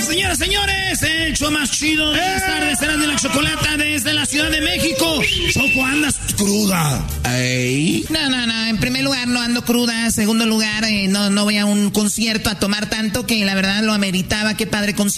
señoras, señores, el show más chido de las tardes, será de la chocolata desde la Ciudad de México. Choco, andas cruda. ¿Ey? No. En primer lugar, no ando cruda. En segundo lugar, no voy a un concierto a tomar tanto que la verdad lo ameritaba. Qué padre concierto.